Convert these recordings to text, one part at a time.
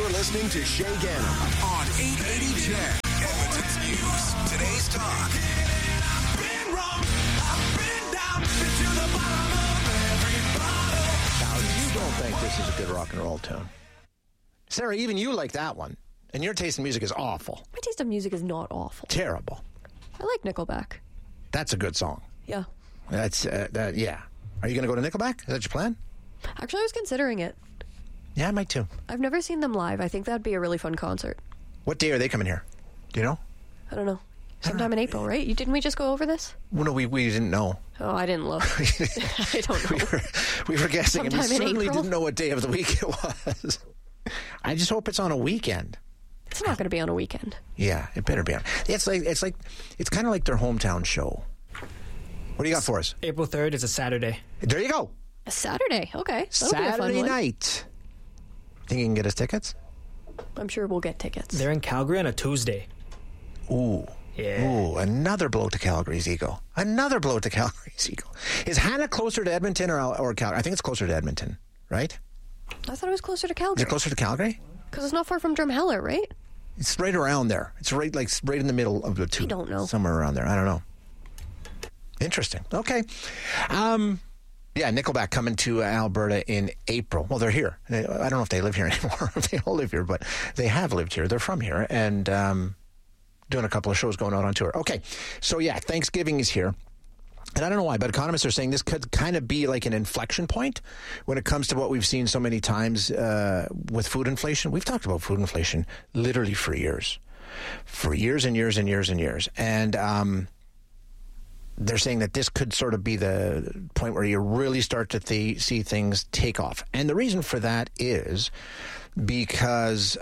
You're listening to Shay Ganem on 880 CHED. Edmonton's News. Today's talk. Now, you don't think this is a good rock and roll tune. Sarah, even you like that one. And your taste in music is awful. My taste in music is not awful. Terrible. I like Nickelback. That's a good song. Yeah. That's, yeah. Are you going to go to Nickelback? Is that your plan? Actually, I was considering it. Yeah, I might too. I've never seen them live. I think that'd be a really fun concert. What day are they coming here? Do you know? I don't know. Sometime in April, right? Didn't we just go over this? Well, no, we didn't know. Oh, I didn't look. I don't know. We were guessing, and we Sometime in certainly April? didn't know what day of the week it was. I just hope it's on a weekend. It's not going to be on a weekend. Yeah, it better be on. It's kind of like their hometown show. What do you got for us? April 3rd is a Saturday. There you go. A Saturday. Okay. That'll be a fun Saturday one. night. Think you can get us tickets? I'm sure we'll get tickets. They're in Calgary on a Tuesday. Ooh. Yeah. Ooh, another blow to Calgary's ego. Another blow to Calgary's ego. Is Hannah closer to Edmonton or Calgary? I think it's closer to Edmonton, right? I thought it was closer to Is Calgary. it closer to Calgary? Because it's not far from Drumheller, right? It's right around there. It's right in the middle of the two. I don't know. Somewhere around there. I don't know. Interesting. Okay. Yeah, Nickelback coming to Alberta in April. Well, they're here. I don't know if they live here anymore, if they all live here, but they have lived here. They're from here and doing a couple of shows going out on tour. Okay, so yeah, Thanksgiving is here. And I don't know why, but economists are saying this could kind of be like an inflection point when it comes to what we've seen so many times with food inflation. We've talked about food inflation literally for years. For years and years and years and years. And they're saying that this could sort of be the point where you really start to see things take off. And the reason for that is because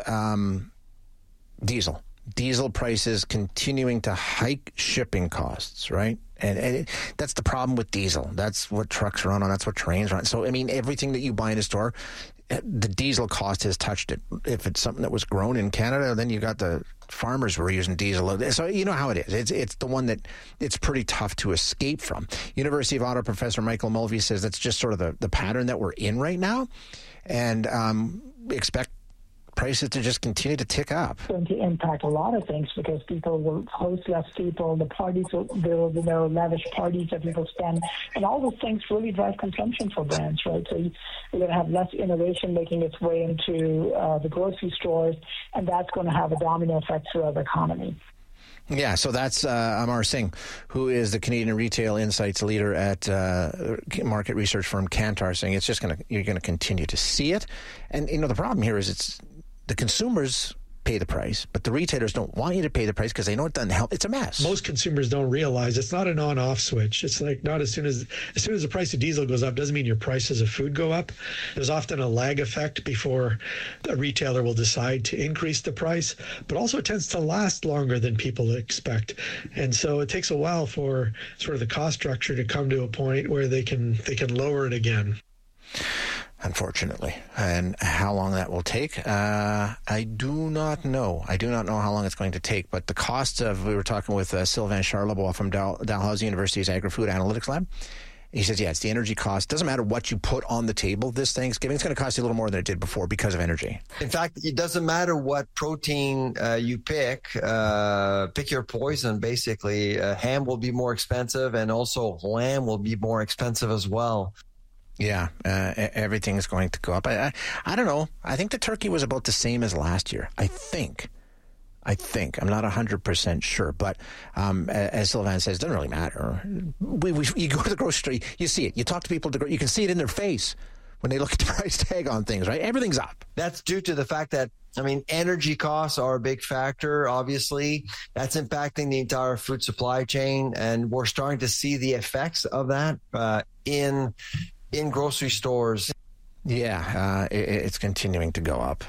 diesel prices continuing to hike shipping costs, right? And that's the problem with diesel. That's what trucks run on. That's what trains run. So, I mean, everything that you buy in a store, the diesel cost has touched it. If it's something that was grown in Canada, then you got the farmers who are using diesel. So you know how it is. It's the one that it's pretty tough to escape from. University of Ottawa professor Michael Mulvey says that's just sort of the pattern that we're in right now. And expect prices to just continue to tick up. It's going to impact a lot of things because people will host less people, the parties there will be no lavish parties that people spend, and all those things really drive consumption for brands, right? So you're going to have less innovation making its way into the grocery stores, and that's going to have a domino effect throughout the economy. Yeah, so that's Amar Singh, who is the Canadian Retail Insights leader at market research firm Kantar, saying it's just you're going to continue to see it. And, you know, the problem here is it's the consumers pay the price, but the retailers don't want you to pay the price because they know it doesn't help. It's a mess. Most consumers don't realize it's not an on-off switch. It's like not as soon as the price of diesel goes up doesn't mean your prices of food go up. There's often a lag effect before a retailer will decide to increase the price, but also it tends to last longer than people expect. And so it takes a while for sort of the cost structure to come to a point where they can lower it again. Unfortunately. And how long that will take, I do not know. I do not know how long it's going to take. But the cost of, we were talking with Sylvain Charlebois from Dalhousie University's Agri-Food Analytics Lab. He says, yeah, it's the energy cost. Doesn't matter what you put on the table this Thanksgiving. It's going to cost you a little more than it did before because of energy. In fact, it doesn't matter what protein you pick. Pick your poison, basically. Ham will be more expensive, and also lamb will be more expensive as well. Yeah, everything is going to go up. I don't know. I think the turkey was about the same as last year. I think. I'm not 100% sure, but as Sylvain says, it doesn't really matter. You go to the grocery store, you see it. You talk to people, you can see it in their face when they look at the price tag on things, right? Everything's up. That's due to the fact that, energy costs are a big factor, obviously. That's impacting the entire food supply chain, and we're starting to see the effects of that in grocery stores. Yeah, it's continuing to go up.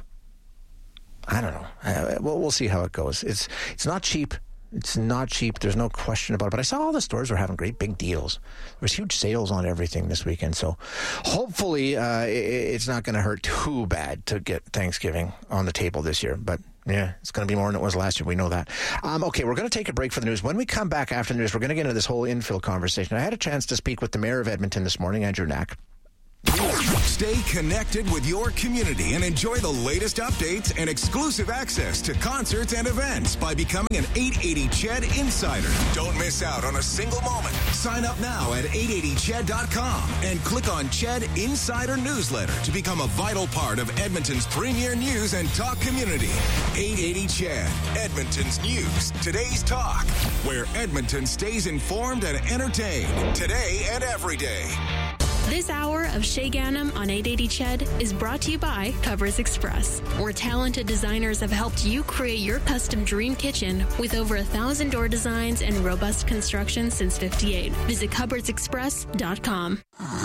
I don't know. We'll see how it goes. It's not cheap. It's not cheap. There's no question about it. But I saw all the stores were having great big deals. There was huge sales on everything this weekend. So hopefully it's not going to hurt too bad to get Thanksgiving on the table this year. But yeah, it's going to be more than it was last year. We know that. Okay, we're going to take a break for the news. When we come back after the news, we're going to get into this whole infill conversation. I had a chance to speak with the mayor of Edmonton this morning, Andrew Knack. Stay connected with your community and enjoy the latest updates and exclusive access to concerts and events by becoming an 880 CHED Insider. Don't miss out on a single moment. Sign up now at 880ched.com and click on CHED Insider Newsletter to become a vital part of Edmonton's premier news and talk community. 880 CHED, Edmonton's news, today's talk, where Edmonton stays informed and entertained today and every day. This hour of Shay Ganem on 880 CHED is brought to you by Cupboards Express, where talented designers have helped you create your custom dream kitchen with over 1,000 door designs and robust construction since '58. Visit cupboardsexpress.com.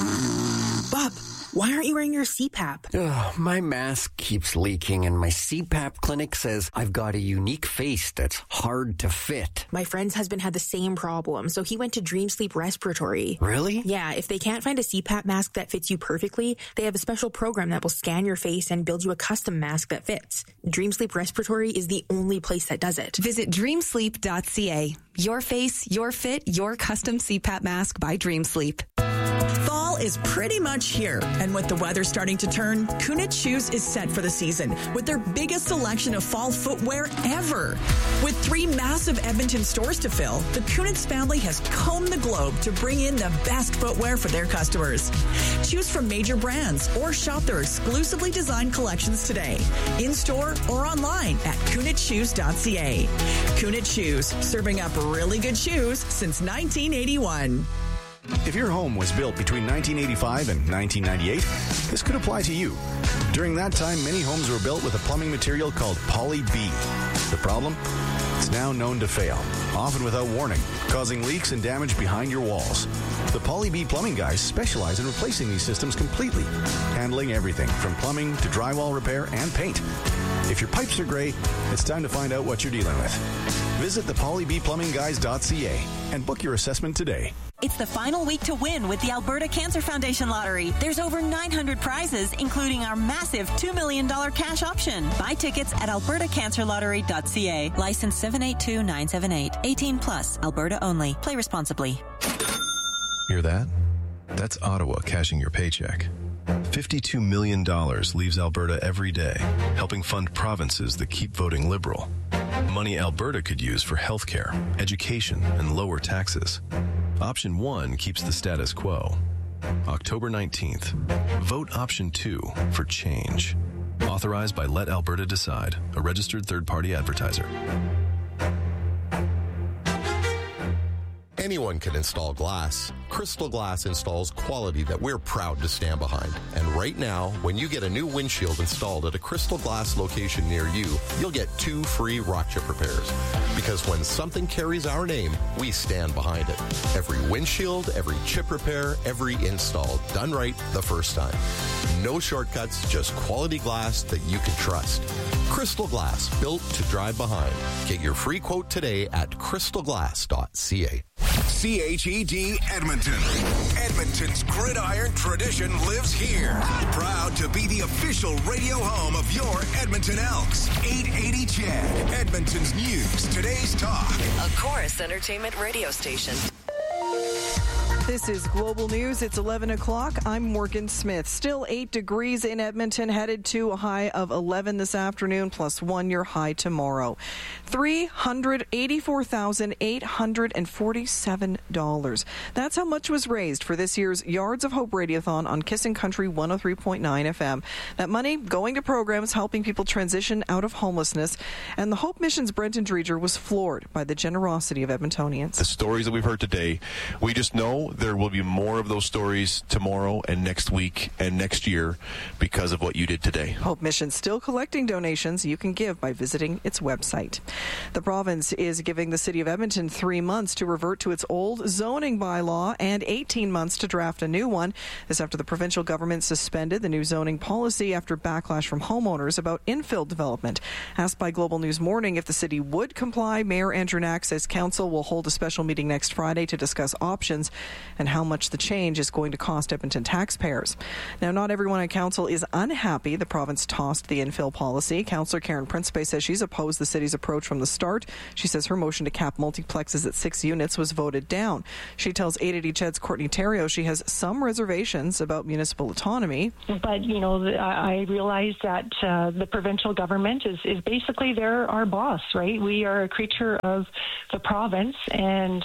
Bob, why aren't you wearing your CPAP? My mask keeps leaking, and my CPAP clinic says I've got a unique face that's hard to fit. My friend's husband had the same problem, so he went to Dream Sleep Respiratory. Really? Yeah, if they can't find a CPAP mask that fits you perfectly, they have a special program that will scan your face and build you a custom mask that fits. Dream Sleep Respiratory is the only place that does it. Visit dreamsleep.ca. Your face, your fit, your custom CPAP mask by Dream Sleep. Fall is pretty much here, and with the weather starting to turn, Kunitz Shoes is set for the season with their biggest selection of fall footwear ever. With 3 massive Edmonton stores to fill, the Kunitz family has combed the globe to bring in the best footwear for their customers. Choose from major brands or shop their exclusively designed collections today, in-store or online at kunitzshoes.ca. Kunitz Shoes, serving up really good shoes since 1981. If your home was built between 1985 and 1998, this could apply to you. During that time, many homes were built with a plumbing material called Poly B. The problem? It's now known to fail, often without warning, causing leaks and damage behind your walls. The Poly B plumbing guys specialize in replacing these systems completely, handling everything from plumbing to drywall repair and paint. If your pipes are gray, it's time to find out what you're dealing with. Visit thepolybplumbingguys.ca and book your assessment today. It's the final week to win with the Alberta Cancer Foundation Lottery. There's over 900 prizes, including our massive $2 million cash option. Buy tickets at albertacancerlottery.ca. License 782978. 18 plus. Alberta only. Play responsibly. Hear that? That's Ottawa cashing your paycheck. $52 million leaves Alberta every day, helping fund provinces that keep voting Liberal. Money Alberta could use for healthcare, education, and lower taxes. Option 1 keeps the status quo. October 19th. Vote Option 2 for change. Authorized by Let Alberta Decide, a registered third-party advertiser. Anyone can install glass. Crystal Glass installs quality that we're proud to stand behind. And right now, when you get a new windshield installed at a Crystal Glass location near you, you'll get 2 free rock chip repairs. Because when something carries our name, we stand behind it. Every windshield, every chip repair, every install, done right the first time. No shortcuts, just quality glass that you can trust. Crystal Glass, built to drive behind. Get your free quote today at crystalglass.ca. CHED Edmonton. Edmonton's gridiron tradition lives here. Proud to be the official radio home of your Edmonton Elks. 880 CHED, Edmonton's news, today's talk. A Chorus Entertainment radio station. This is Global News. It's 11 o'clock. I'm Morgan Smith. Still 8 degrees in Edmonton, headed to a high of 11 this afternoon, plus 1 your high tomorrow. $384,847. That's how much was raised for this year's Yards of Hope Radiothon on Kissin' Country 103.9 FM. That money going to programs helping people transition out of homelessness. And the Hope Mission's Brenton Dreger was floored by the generosity of Edmontonians. The stories that we've heard today, we just know there will be more of those stories tomorrow and next week and next year because of what you did today. Hope Mission still collecting donations you can give by visiting its website. The province is giving the city of Edmonton 3 months to revert to its old zoning bylaw and 18 months to draft a new one. This after the provincial government suspended the new zoning policy after backlash from homeowners about infill development. Asked by Global News Morning if the city would comply, Mayor Andrew Knack says council will hold a special meeting next Friday to discuss options. and how much the change is going to cost Edmonton taxpayers. Now, not everyone on council is unhappy the province tossed the infill policy. Councillor Karen Principe says she's opposed the city's approach from the start. She says her motion to cap multiplexes at 6 units was voted down. She tells 880 CHED's Courtney Theriault she has some reservations about municipal autonomy. But, I realize that the provincial government is basically they're our boss, right? We are a creature of the province, and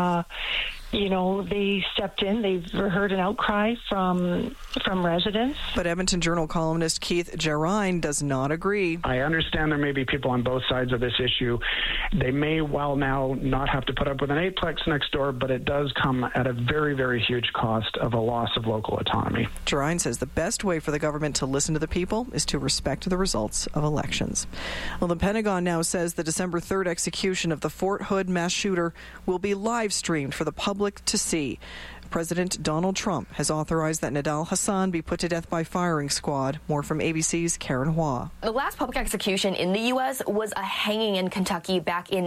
they stepped in. They've heard an outcry from residents. But Edmonton Journal columnist Keith Jarine does not agree. I understand there may be people on both sides of this issue. They may well now not have to put up with an eightplex next door, but it does come at a very, very huge cost of a loss of local autonomy. Jarine says the best way for the government to listen to the people is to respect the results of elections. Well, the Pentagon now says the December 3rd execution of the Fort Hood mass shooter will be live streamed for the public to see. President Donald Trump has authorized that Nidal Hassan be put to death by firing squad. More from ABC's Karen Hua. The last public execution in the U.S. was a hanging in Kentucky back in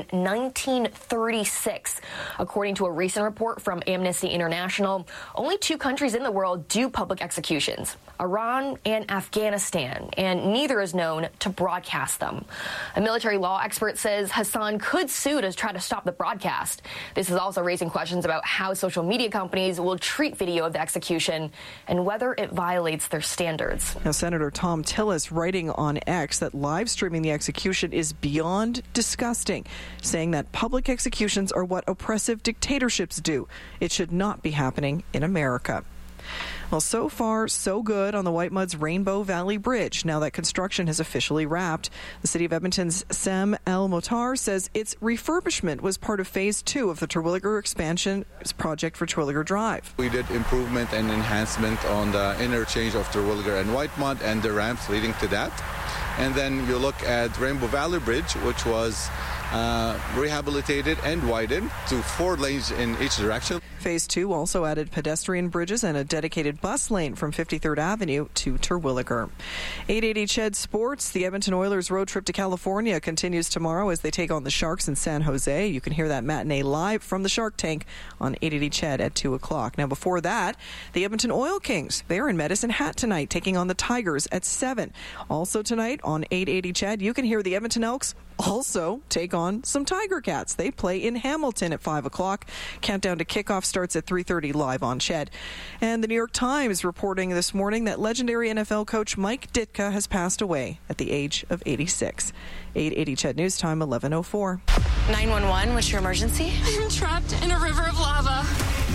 1936. According to a recent report from Amnesty International, only 2 countries in the world do public executions, Iran and Afghanistan, and neither is known to broadcast them. A military law expert says Hassan could sue to try to stop the broadcast. This is also raising questions about how social media companies will treat video of the execution and whether it violates their standards. Now, Senator Tom Tillis writing on X that live streaming the execution is beyond disgusting, saying that public executions are what oppressive dictatorships do. It should not be happening in America. Well, so far, so good on the Whitemud's Rainbow Valley Bridge. Now that construction has officially wrapped, the City of Edmonton's Sam El-Motar says its refurbishment was part of Phase 2 of the Terwilliger expansion project for Terwilliger Drive. We did improvement and enhancement on the interchange of Terwilliger and Whitemud and the ramps leading to that. And then you look at Rainbow Valley Bridge, which was rehabilitated and widened to 4 lanes in each direction. Phase 2 also added pedestrian bridges and a dedicated bus lane from 53rd Avenue to Terwilliger. 880 CHED Sports, the Edmonton Oilers road trip to California continues tomorrow as they take on the Sharks in San Jose. You can hear that matinee live from the Shark Tank on 880 CHED at 2 o'clock. Now, before that, the Edmonton Oil Kings, they're in Medicine Hat tonight, taking on the Tigers at 7. Also tonight on 880 CHED, you can hear the Edmonton Elks also take on some Tiger Cats. They play in Hamilton at 5 o'clock. Countdown to kickoff starts at 3:30 live on CHED. And the New York Times reporting this morning that legendary NFL coach Mike Ditka has passed away at the age of 86. 880 CHED News Time, 11:04. 911, what's your emergency? I'm trapped in a river of lava.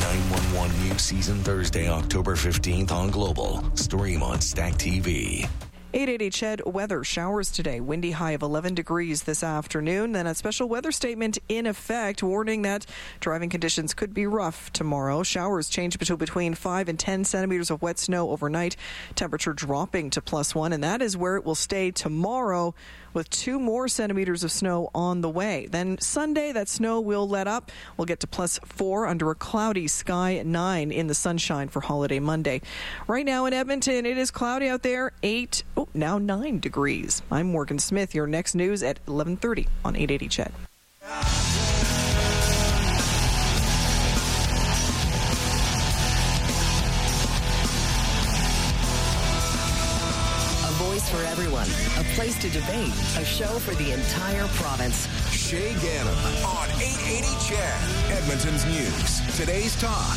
911 new season Thursday, October 15th on Global. Stream on Stack TV. 880 CHED weather. Showers today. Windy high of 11 degrees this afternoon. Then a special weather statement in effect warning that driving conditions could be rough tomorrow. Showers change between 5 and 10 centimeters of wet snow overnight. Temperature dropping to +1, and that is where it will stay tomorrow with 2 more centimeters of snow on the way. Then Sunday, that snow will let up. We'll get to +4 under a cloudy sky, 9 in the sunshine for holiday Monday. Right now in Edmonton, it is cloudy out there, now 9 degrees. I'm Morgan Smith. Your next news at 11:30 on 880 CHED. For everyone, a place to debate, a show for the entire province. Shay Ganem on 880 CHED, Edmonton's news. Today's talk.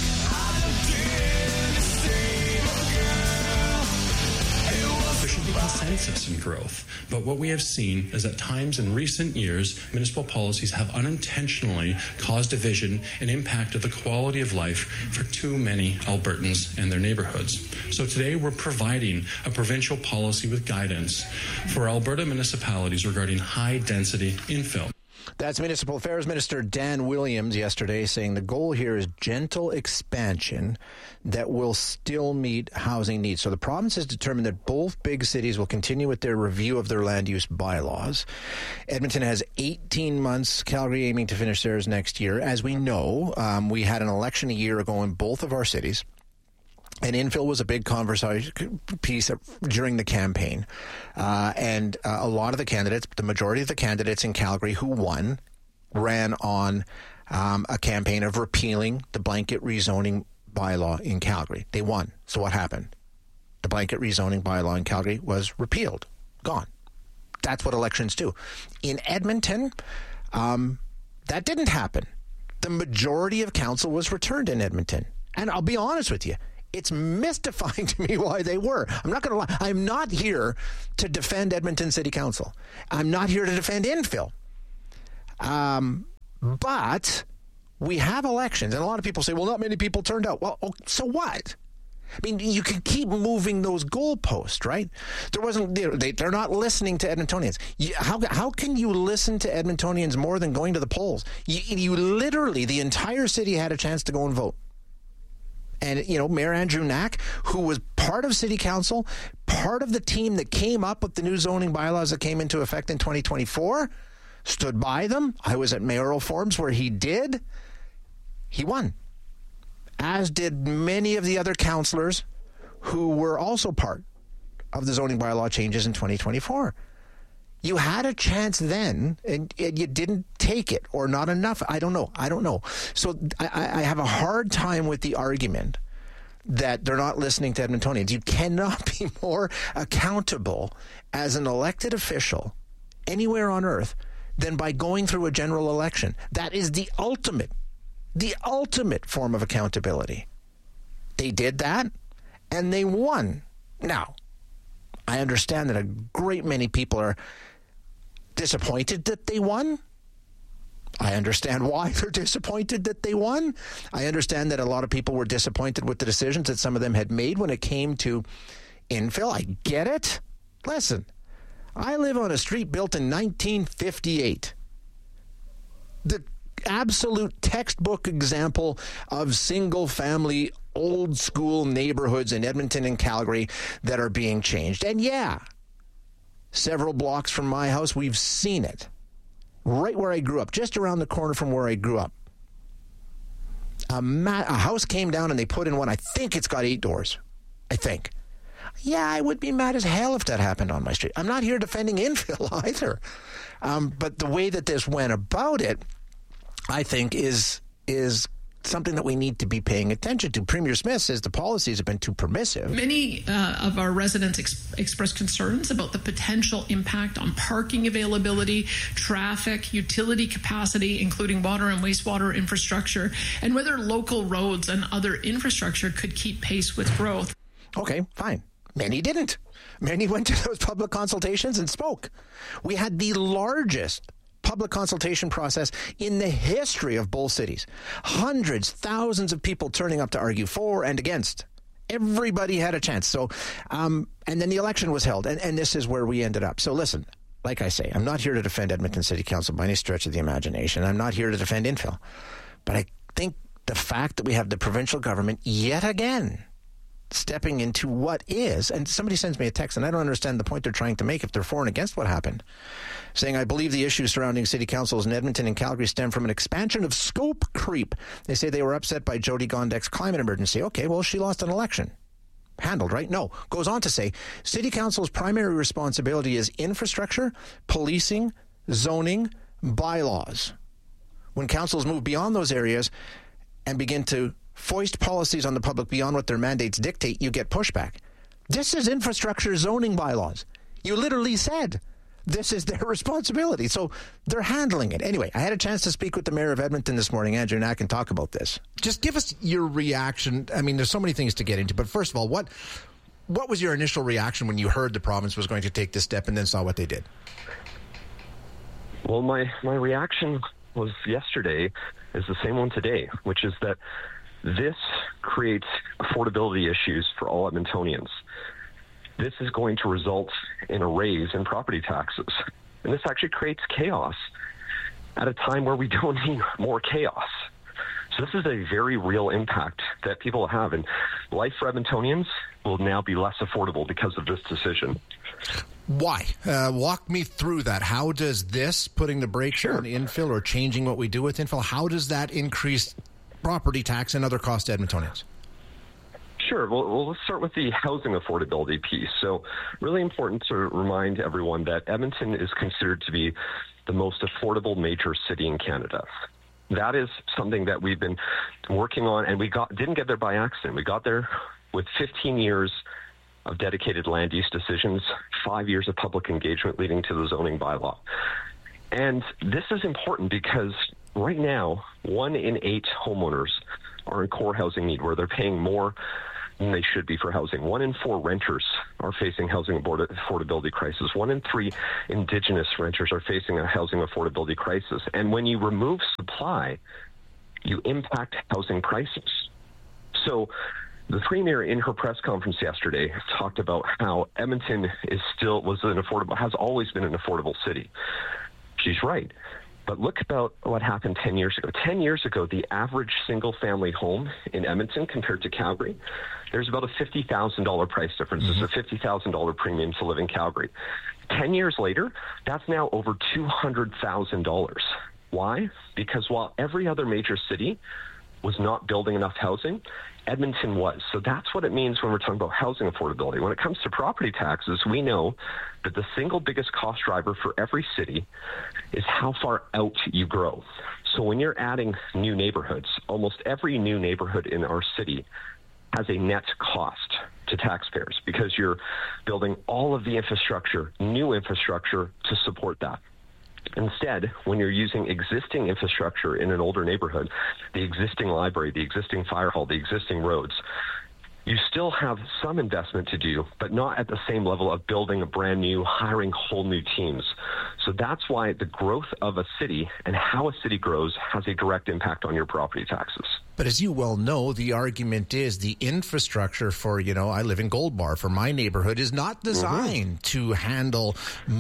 There should be consensus in growth, but what we have seen is at times in recent years, municipal policies have unintentionally caused division and impacted the quality of life for too many Albertans and their neighborhoods. So today we're providing a provincial policy with guidance for Alberta municipalities regarding high-density infill. That's Municipal Affairs Minister Dan Williams yesterday saying the goal here is gentle expansion that will still meet housing needs. So the province has determined that both big cities will continue with their review of their land use bylaws. Edmonton has 18 months, Calgary aiming to finish theirs next year. As we know, we had an election a year ago in both of our cities. And infill was a big conversation piece during the campaign. And a lot of the candidates, the majority of the candidates in Calgary who won, ran on a campaign of repealing the blanket rezoning bylaw in Calgary. They won. So what happened? The blanket rezoning bylaw in Calgary was repealed. Gone. That's what elections do. In Edmonton, that didn't happen. The majority of council was returned in Edmonton. And I'll be honest with you, it's mystifying to me why they were. I'm not going to lie. I'm not here to defend Edmonton City Council. I'm not here to defend infill. But we have elections, and a lot of people say, well, not many people turned out. Well, so what? I mean, you can keep moving those goalposts, right? They're not listening to Edmontonians. How can you listen to Edmontonians more than going to the polls? You literally, the entire city had a chance to go and vote. And, Mayor Andrew Knack, who was part of City Council, part of the team that came up with the new zoning bylaws that came into effect in 2024, stood by them. I was at mayoral forums where he did. He won. As did many of the other councillors who were also part of the zoning bylaw changes in 2024. You had a chance then, and you didn't take it, or not enough. I don't know. So I have a hard time with the argument that they're not listening to Edmontonians. You cannot be more accountable as an elected official anywhere on earth than by going through a general election. That is the ultimate form of accountability. They did that, and they won. Now, I understand that a great many people are disappointed that they won. I understand why they're disappointed that they won. I understand that a lot of people were disappointed with the decisions that some of them had made when it came to infill. I get it. Listen, I live on a street built in 1958. The absolute textbook example of single-family, old-school neighborhoods in Edmonton and Calgary that are being changed. And yeah, several blocks from my house, we've seen it. Right where I grew up, just around the corner from where I grew up. A house came down and they put in one. I think it's got 8 doors. I think. Yeah, I would be mad as hell if that happened on my street. I'm not here defending infill either. But the way that this went about it, I think, is something that we need to be paying attention to. Premier Smith says the policies have been too permissive. Many of our residents expressed concerns about the potential impact on parking availability, traffic, utility capacity, including water and wastewater infrastructure, and whether local roads and other infrastructure could keep pace with growth. Okay, fine. Many didn't. Many went to those public consultations and spoke. We had the largest public consultation process in the history of both cities. Hundreds, thousands of people turning up to argue for and against. Everybody had a chance. So, and then the election was held, and this is where we ended up. So listen, like I say, I'm not here to defend Edmonton City Council by any stretch of the imagination. I'm not here to defend infill. But I think the fact that we have the provincial government yet again stepping into what is, and somebody sends me a text, and I don't understand the point they're trying to make if they're for and against what happened, saying, I believe the issues surrounding city councils in Edmonton and Calgary stem from an expansion of scope creep. They say they were upset by Jody Gondek's climate emergency. Okay, well, she lost an election. Handled, right? No. Goes on to say, city council's primary responsibility is infrastructure, policing, zoning, bylaws. When councils move beyond those areas and begin to foist policies on the public beyond what their mandates dictate, you get pushback. This is infrastructure zoning bylaws. You literally said this is their responsibility. So they're handling it. Anyway, I had a chance to speak with the mayor of Edmonton this morning, Andrew Knack, and talk about this. Just give us your reaction. I mean, there's so many things to get into, but first of all, what was your initial reaction when you heard the province was going to take this step and then saw what they did? Well, my reaction was yesterday is the same one today, which is that this creates affordability issues for all Edmontonians. This is going to result in a raise in property taxes. And this actually creates chaos at a time where we don't need more chaos. So this is a very real impact that people have. And life for Edmontonians will now be less affordable because of this decision. Why? Walk me through that. How does this, putting the brakes on infill or changing what we do with infill, how does that increase property tax and other costs to Edmontonians? Sure. Well, let's start with the housing affordability piece. So really important to remind everyone that Edmonton is considered to be the most affordable major city in Canada. That is something that we've been working on, and didn't get there by accident. We got there with 15 years of dedicated land use decisions, 5 years of public engagement leading to the zoning bylaw. And this is important because right now, 1 in 8 homeowners are in core housing need, where they're paying more than they should be for housing. 1 in 4 renters are facing housing affordability crisis. 1 in 3 Indigenous renters are facing a housing affordability crisis. And when you remove supply, you impact housing prices. So the Premier, in her press conference yesterday, talked about how Edmonton has always been an affordable city. She's right. But look about what happened 10 years ago. 10 years ago, the average single-family home in Edmonton compared to Calgary, there's about a $50,000 price difference. There's a $50,000 premium to live in Calgary. 10 years later, that's now over $200,000. Why? Because while every other major city was not building enough housing, Edmonton was. So that's what it means when we're talking about housing affordability. When it comes to property taxes, we know that the single biggest cost driver for every city is how far out you grow. So when you're adding new neighborhoods, almost every new neighborhood in our city has a net cost to taxpayers because you're building all of the infrastructure, new infrastructure to support that. Instead, when you're using existing infrastructure in an older neighborhood, the existing library, the existing fire hall, the existing roads, you still have some investment to do, but not at the same level of building a brand new, hiring whole new teams. So that's why the growth of a city and how a city grows has a direct impact on your property taxes. But as you well know, the argument is the infrastructure for, I live in Gold Bar, for my neighborhood is not designed to handle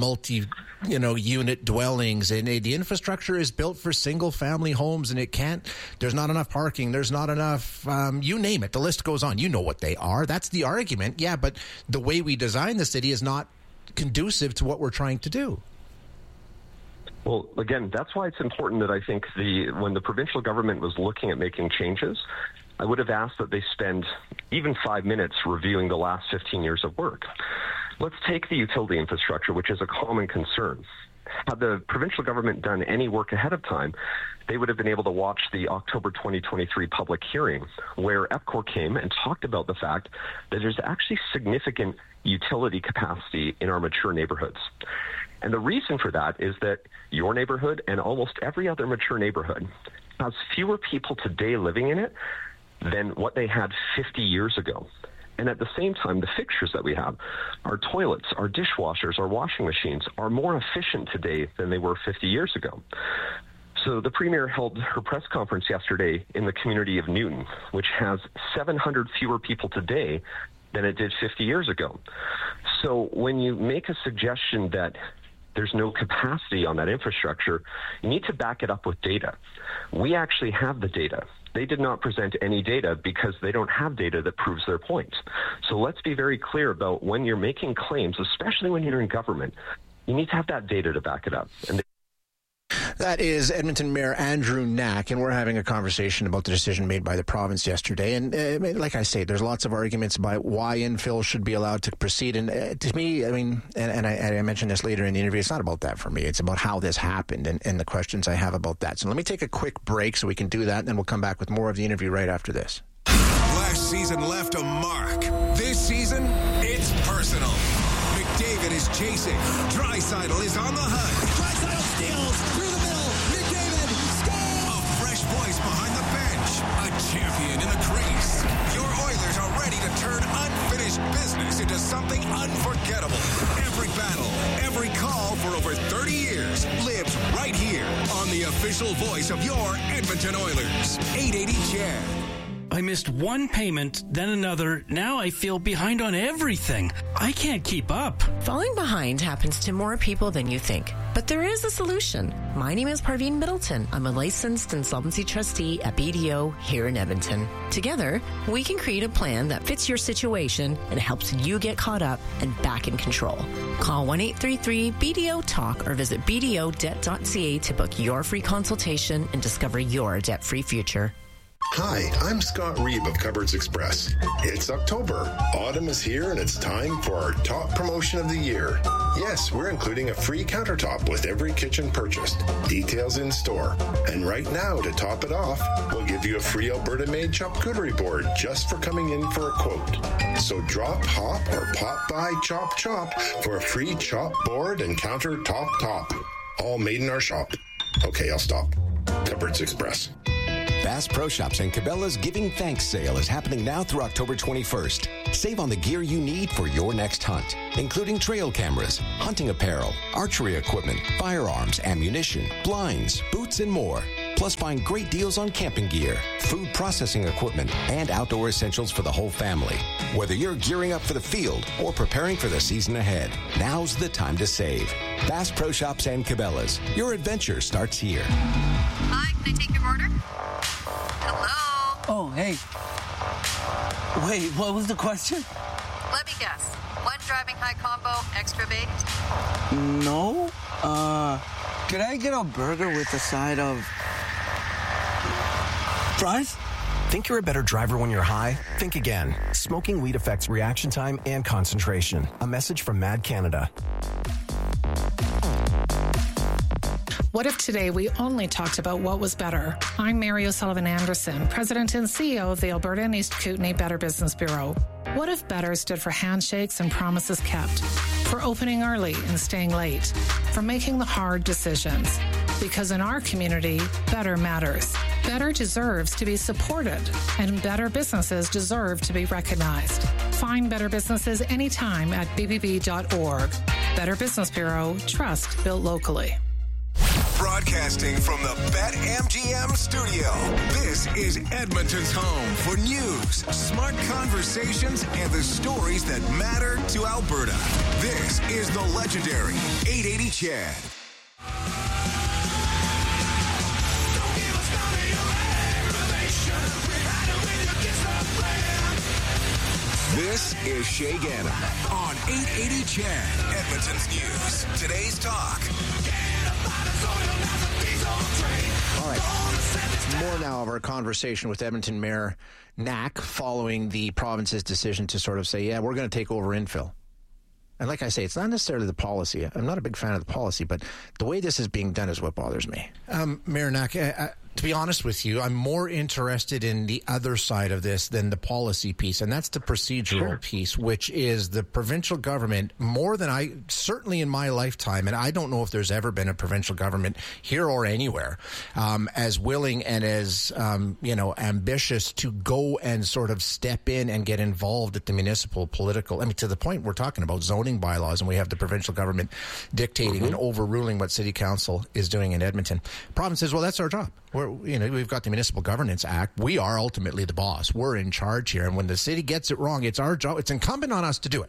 unit dwellings. And the infrastructure is built for single family homes, and there's not enough parking. There's not enough, you name it. The list goes on. You know what they are. That's the argument. Yeah, but the way we design the city is not conducive to what we're trying to do. Well, again, that's why it's important that I think when the provincial government was looking at making changes, I would have asked that they spend even 5 minutes reviewing the last 15 years of work. Let's take the utility infrastructure, which is a common concern. Had the provincial government done any work ahead of time, they would have been able to watch the October 2023 public hearing where EPCOR came and talked about the fact that there's actually significant utility capacity in our mature neighborhoods. And the reason for that is that your neighborhood and almost every other mature neighborhood has fewer people today living in it than what they had 50 years ago. And at the same time, the fixtures that we have, our toilets, our dishwashers, our washing machines are more efficient today than they were 50 years ago. So the Premier held her press conference yesterday in the community of Newton, which has 700 fewer people today than it did 50 years ago. So when you make a suggestion that there's no capacity on that infrastructure, you need to back it up with data. We actually have the data. They did not present any data because they don't have data that proves their point. So let's be very clear about when you're making claims, especially when you're in government, you need to have that data to back it up. That is Edmonton Mayor Andrew Knack, and we're having a conversation about the decision made by the province yesterday. And like I say, there's lots of arguments about why infill should be allowed to proceed. And to me, I mentioned this later in the interview, it's not about that for me. It's about how this happened and the questions I have about that. So let me take a quick break so we can do that, and then we'll come back with more of the interview right after this. Last season left a mark. This season, it's personal. McDavid is chasing. Draisaitl is on the hunt. Draisaitl steals through the middle. McDavid scores! A fresh voice behind the bench. A champion in the crease. Your Oilers are ready to turn unfinished business into something unforgettable. Every battle, every call for over 30 years lives right here on the official voice of your Edmonton Oilers. 880 CHED. I missed one payment, then another. Now I feel behind on everything. I can't keep up. Falling behind happens to more people than you think. But there is a solution. My name is Parveen Middleton. I'm a licensed insolvency trustee at BDO here in Edmonton. Together, we can create a plan that fits your situation and helps you get caught up and back in control. Call 1-833-BDO-TALK or visit bdodebt.ca to book your free consultation and discover your debt-free future. Hi, I'm Scott Reeve of Cupboards Express. It's October. Autumn is here and it's time for our top promotion of the year. Yes, we're including a free countertop with every kitchen purchased. Details in store. And right now, to top it off, we'll give you a free Alberta-made charcuterie board just for coming in for a quote. So drop, hop, or pop by Chop Chop for a free chop board and countertop top. All made in our shop. Okay, I'll stop. Cupboards Express. Bass Pro Shops and Cabela's Giving Thanks sale is happening now through October 21st. Save on the gear you need for your next hunt, including trail cameras, hunting apparel, archery equipment, firearms, ammunition, blinds, boots, and more. Plus, find great deals on camping gear, food processing equipment, and outdoor essentials for the whole family. Whether you're gearing up for the field or preparing for the season ahead, now's the time to save. Bass Pro Shops and Cabela's. Your adventure starts here. Hi, can I take your order? Hello? Oh, hey. Wait, what was the question? Let me guess. One driving high combo, extra baked? No. Could I get a burger with a side of fries? Think you're a better driver when you're high? Think again. Smoking weed affects reaction time and concentration. A message from Mad Canada. What if today we only talked about what was better? I'm Mary O'Sullivan Anderson, President and CEO of the Alberta and East Kootenay Better Business Bureau. What if better stood for handshakes and promises kept, for opening early and staying late, for making the hard decisions? Because in our community, better matters. Better deserves to be supported, and better businesses deserve to be recognized. Find better businesses anytime at bbb.org. Better Business Bureau, trust built locally. Broadcasting from the BetMGM studio, this is Edmonton's home for news, smart conversations, and the stories that matter to Alberta. This is the legendary 880 Chad. This is Shay Gannon on 880 Chad, Edmonton's news. Today's talk. All right. More now of our conversation with Edmonton Mayor Knack following the province's decision to sort of say, yeah, we're going to take over infill. And like I say, it's not necessarily the policy. I'm not a big fan of the policy, but the way this is being done is what bothers me. Mayor Knack, to be honest with you, I'm more interested in the other side of this than the policy piece, and that's the procedural piece, which is the provincial government, more than certainly in my lifetime, and I don't know if there's ever been a provincial government here or anywhere, as willing and as, ambitious to go and sort of step in and get involved at the municipal political, to the point we're talking about zoning bylaws, and we have the provincial government dictating and overruling what city council is doing in Edmonton. Province says, well, that's our job. We've got the Municipal Governance Act. We are ultimately the boss. We're in charge here. And when the city gets it wrong, it's our job. It's incumbent on us to do it.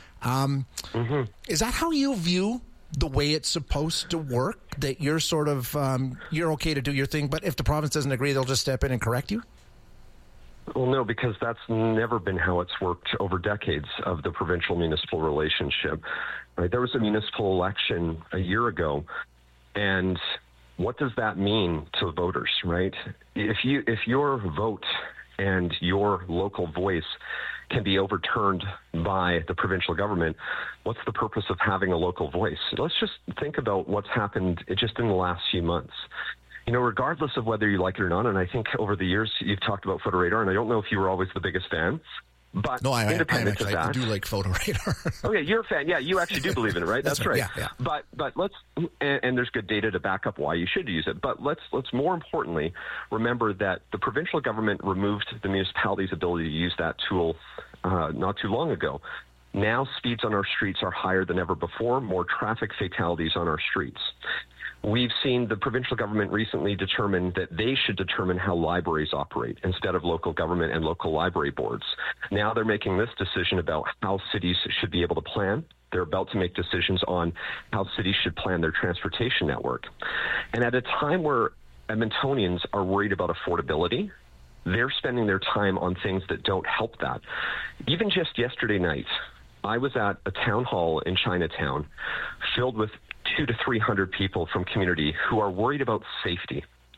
Is that how you view the way it's supposed to work? That you're sort of, you're okay to do your thing, but if the province doesn't agree, they'll just step in and correct you? Well, no, because that's never been how it's worked over decades of the provincial-municipal relationship. Right? There was a municipal election a year ago, and what does that mean to voters, right? If your vote and your local voice can be overturned by the provincial government, what's the purpose of having a local voice? Let's just think about what's happened just in the last few months. Regardless of whether you like it or not, and I think over the years you've talked about Photo Radar, and I don't know if you were always the biggest fan, but no, I do like Photo Radar. Okay, you're a fan. Yeah, you actually do believe in it, right? That's right. Yeah. But let's and there's good data to back up why you should use it. But let's more importantly remember that the provincial government removed the municipality's ability to use that tool not too long ago. Now speeds on our streets are higher than ever before. More traffic fatalities on our streets. We've seen the provincial government recently determine that they should determine how libraries operate instead of local government and local library boards. Now they're making this decision about how cities should be able to plan. They're about to make decisions on how cities should plan their transportation network. And at a time where Edmontonians are worried about affordability, they're spending their time on things that don't help that. Even just yesterday night, I was at a town hall in Chinatown filled with 200 to 300 people from community who are worried about safety.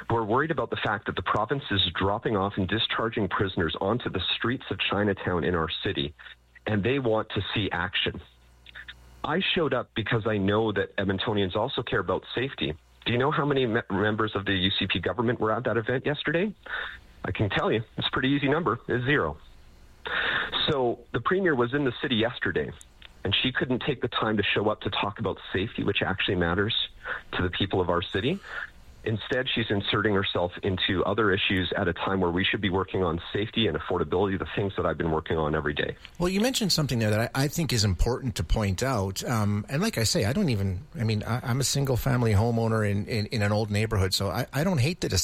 We're worried about the fact that the province is dropping off and discharging prisoners onto the streets of Chinatown in our city, and they want to see action. I showed up because I know that Edmontonians also care about safety. Do you know how many members of the UCP government were at that event yesterday? I can tell you, it's a pretty easy number. It's 0. So the Premier was in the city yesterday, and she couldn't take the time to show up to talk about safety, which actually matters to the people of our city. Instead, she's inserting herself into other issues at a time where we should be working on safety and affordability, the things that I've been working on every day. Well, you mentioned something there that I think is important to point out. And like I say, I'm a single-family homeowner in an old neighborhood, so I don't hate the